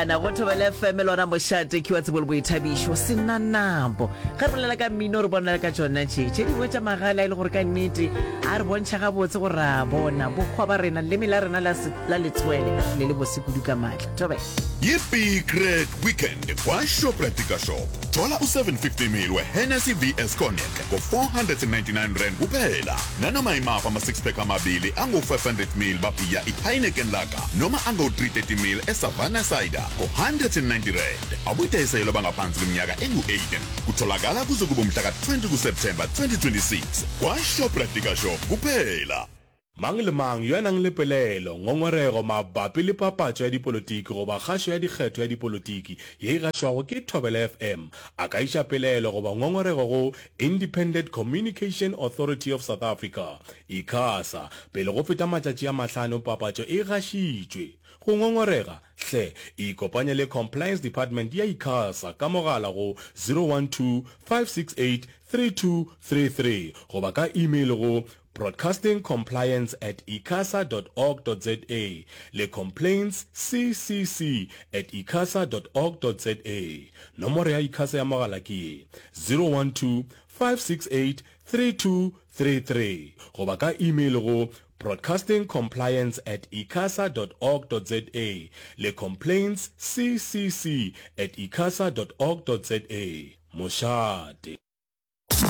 na go thobela FM lona moshate ke wa tsebolo boithabišo se nna nampo ga re bolela ka mmino re bona ka tsona tše dingwe tša magala e le gore ka nnete a re bontšha gabotse gore a bona bokgwa ba rena leme la rena la letswele le le bosekudu ka maatla tobe Yippee Great Weekend kwa Shoprite Shop. Thola u750 ml we-Hennessy VS Cognac ngo-499 rand kuphela. Nanoma imapha ama-6 pack amabili angu-500 ml baphiya i-Heineken Lager noma angu-330 ml eSavannah Cider ngo-190 rand. Abuyidayiselo bangaphansi kweminyaka engu-18. Kutholakala kuze kube umhla ka-20 kuSeptemba 2026 kwa Shoprite Shop kuphela. Mang le mang yo nang le pelelo ngongorego mabapi le papatso ya dipolotiki go ba kgaso ya dikgetho ya dipolotiki ye ga shwago ke Thobela FM a ka iša pelelo go ba ngongorego go Independent Communication Authority of South Africa ICASA pele go feta matšatši a mahlano papatso e gašitšwe go ngongorega hle ikopanya le Compliance Department ya ICASA ka mogala go 012 568 3233 go ba ka email go broadcastingcompliance@icasa.org.za le complaints ccc@icasa.org.za nomoro ya ICASA ya mogala ke 012 568 3233 go ba ka email go broadcastingcompliance@icasa.org.za le complaints ccc@icasa.org.za moshate